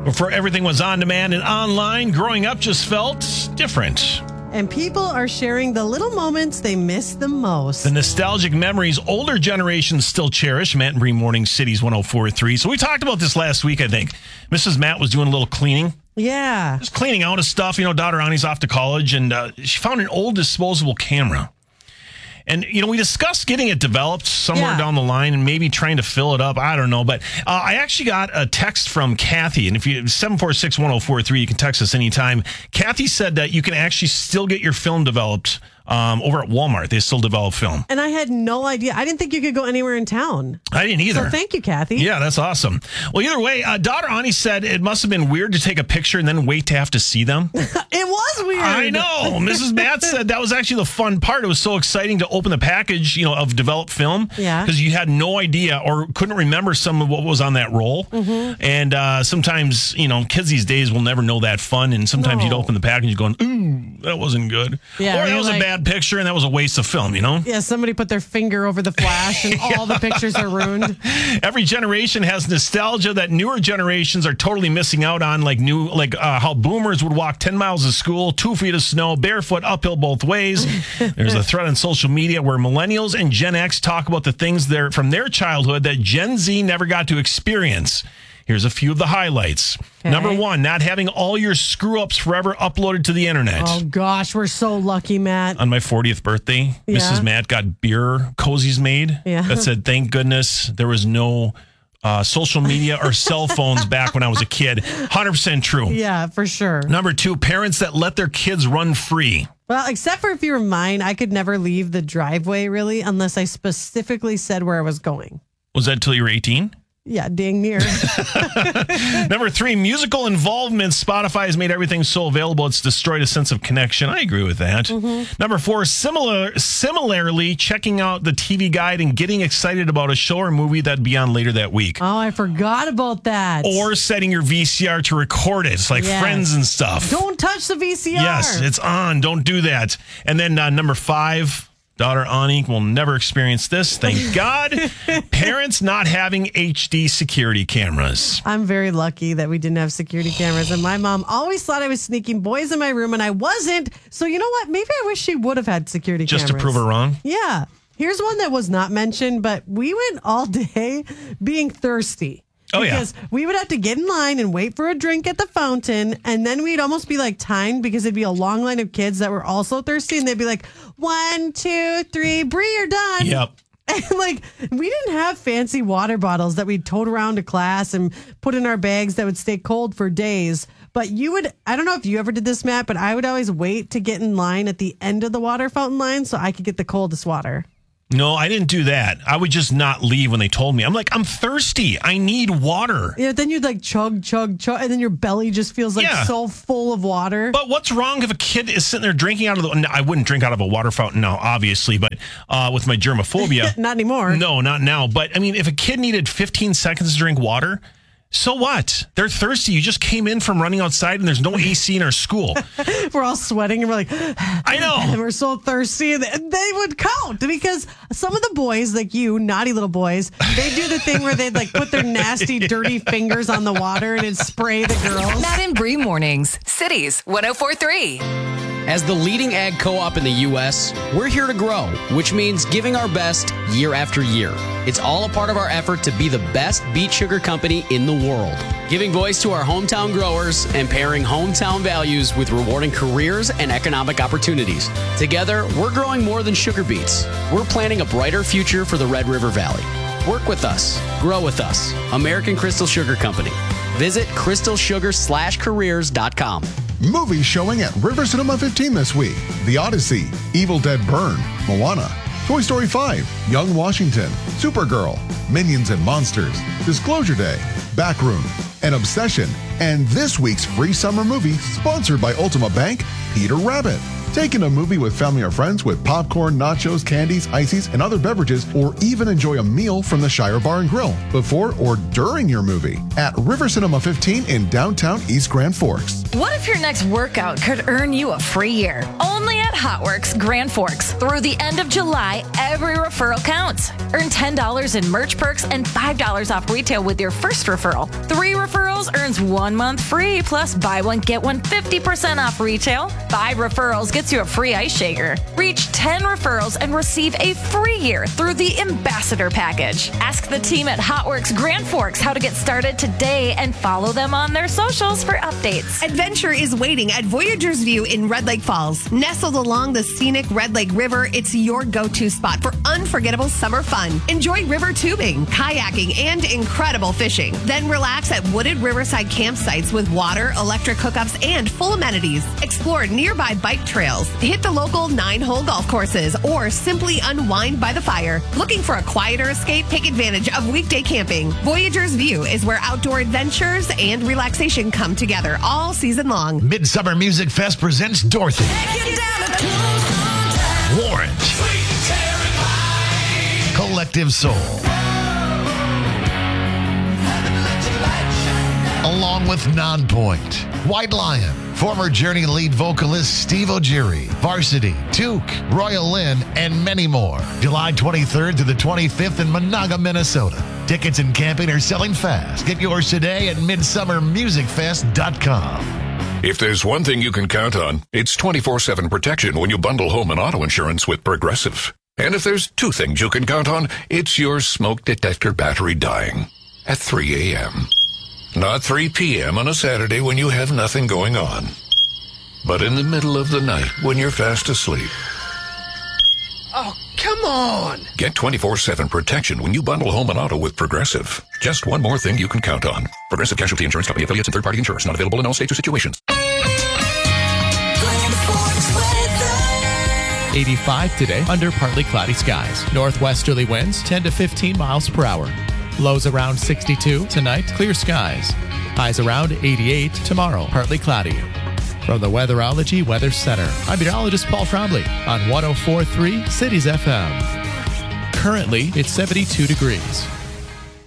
Before everything was on demand and online, growing up just felt different. And people are sharing the little moments they miss the most. The nostalgic memories older generations still cherish. Matt and Bree Morning Cities 104.3. So we talked about this last week, I think. Mrs. Matt was doing a little cleaning. Yeah. Just cleaning out of stuff. Daughter Annie's off to college, and she found an old disposable camera. And, we discussed getting it developed somewhere down the line and maybe trying to fill it up. I don't know. But I actually got a text from Kathy. And if you 746-1043, you can text us anytime. Kathy said that you can actually still get your film developed over at Walmart. They still develop film. And I had no idea. I didn't think you could go anywhere in town. I didn't either. So thank you, Kathy. Yeah, that's awesome. Well, either way, daughter Ani said it must have been weird to take a picture and then wait to have to see them. It was weird. I know. Mrs. Matt said that was actually the fun part. It was so exciting to open the package, of developed film. Yeah. Because you had no idea or couldn't remember some of what was on that roll. Mm-hmm. And sometimes, kids these days will never know that fun. And sometimes you'd open the package going, ooh, that wasn't good. Yeah, or that was a bad picture and that was a waste of film, Yeah, somebody put their finger over the flash and all the pictures are ruined. Every generation has nostalgia that newer generations are totally missing out on, like how boomers would walk 10 miles to school, 2 feet of snow, barefoot, uphill both ways. There's a thread on social media where millennials and Gen X talk about the things from their childhood that Gen Z never got to experience. Here's a few of the highlights. Okay. Number 1, not having all your screw-ups forever uploaded to the internet. Oh, gosh, we're so lucky, Matt. On my 40th birthday, Mrs. Matt got beer cozies made that said, thank goodness there was no social media or cell phones back when I was a kid. 100% true. Yeah, for sure. Number 2, parents that let their kids run free. Well, except for if you were mine, I could never leave the driveway, really, unless I specifically said where I was going. Was that until you were 18? Yeah, dang near. Number 3, musical involvement. Spotify has made everything so available, it's destroyed a sense of connection. I agree with that. Mm-hmm. Number 4, similarly, checking out the TV guide and getting excited about a show or movie that'd be on later that week. Oh, I forgot about that. Or setting your VCR to record it. It's like Friends and stuff. Don't touch the VCR. Yes, it's on. Don't do that. And then number 5, daughter Ani will never experience this. Thank God. Parents not having HD security cameras. I'm very lucky that we didn't have security cameras. And my mom always thought I was sneaking boys in my room, and I wasn't. So you know what? Maybe I wish she would have had security cameras. Just to prove her wrong? Yeah. Here's one that was not mentioned, but we went all day being thirsty. Oh, because we would have to get in line and wait for a drink at the fountain, and then we'd almost be like timed because it'd be a long line of kids that were also thirsty, and they'd be like, 1, 2, 3, Bree, you're done. Yep. And we didn't have fancy water bottles that we'd tote around to class and put in our bags that would stay cold for days. But I don't know if you ever did this, Matt, but I would always wait to get in line at the end of the water fountain line so I could get the coldest water. No, I didn't do that. I would just not leave when they told me. I'm like, I'm thirsty. I need water. Yeah, then you'd chug, chug, chug, and then your belly just feels so full of water. But what's wrong if a kid is sitting there drinking out of I wouldn't drink out of a water fountain now, obviously, but with my germophobia. Not anymore. No, not now. But I mean, if a kid needed 15 seconds to drink water, so what? They're thirsty. You just came in from running outside and there's no AC in our school. We're all sweating and we're like, I know. And we're so thirsty. And they would count because some of the boys, like you, naughty little boys, they do the thing where they'd put their nasty, dirty fingers on the water and it'd spray the girls. Matt and Bree Mornings, Cities 104.3. As the leading ag co-op in the U.S., we're here to grow, which means giving our best year after year. It's all a part of our effort to be the best beet sugar company in the world, giving voice to our hometown growers and pairing hometown values with rewarding careers and economic opportunities. Together, we're growing more than sugar beets. We're planning a brighter future for the Red River Valley. Work with us. Grow with us. American Crystal Sugar Company. Visit crystalsugar/careers.com. Movies showing at River Cinema 15 this week. The Odyssey, Evil Dead Burn, Moana, Toy Story 5, Young Washington, Supergirl, Minions and Monsters, Disclosure Day, Backroom, and Obsession, and this week's free summer movie sponsored by Ultima Bank, Peter Rabbit. Take in a movie with family or friends with popcorn, nachos, candies, ices, and other beverages, or even enjoy a meal from the Shire Bar and Grill before or during your movie at River Cinema 15 in downtown East Grand Forks. What if your next workout could earn you a free year? Only at Hotworks Grand Forks. Through the end of July, every referral counts. Earn $10 in merch perks and $5 off retail with your first referral. 3 referrals earns 1 month free, plus buy one, get one 50% off retail. 5 referrals gets you a free ice shaker. Reach 10 referrals and receive a free year through the Ambassador Package. Ask the team at Hotworks Grand Forks how to get started today and follow them on their socials for updates. Adventure is waiting at Voyager's View in Red Lake Falls. Nestled along the scenic Red Lake River, it's your go-to spot for unforgettable summer fun. Enjoy river tubing, kayaking, and incredible fishing. Then relax at wooded riverside campsites with water, electric hookups, and full amenities. Explore nearby bike trails, hit the local 9-hole golf courses, or simply unwind by the fire. Looking for a quieter escape? Take advantage of weekday camping. Voyager's View is where outdoor adventures and relaxation come together all season long. Midsummer Music Fest presents Dorothy, Warrant, Collective Soul, along with Nonpoint, White Lion, former Journey lead vocalist Steve O'Geary, Varsity, Took, Royal Lynn, and many more. July 23rd to the 25th in Monaga, Minnesota. Tickets and camping are selling fast. Get yours today at midsummermusicfest.com. If there's one thing you can count on, it's 24/7 protection when you bundle home and auto insurance with Progressive. And if there's 2 things you can count on, it's your smoke detector battery dying at 3 a.m. Not 3 p.m. on a Saturday when you have nothing going on, but in the middle of the night when you're fast asleep. Oh, come on! Get 24/7 protection when you bundle home and auto with Progressive. Just one more thing you can count on. Progressive Casualty Insurance Company, affiliates, and third-party insurance. Not available in all states or situations. 85 today, under partly cloudy skies. Northwesterly winds 10 to 15 miles per hour. Lows around 62 tonight, clear skies. Highs around 88 tomorrow, partly cloudy. From the Weatherology Weather Center, I'm meteorologist Paul Trombley on 104.3 Cities FM. Currently, it's 72 degrees.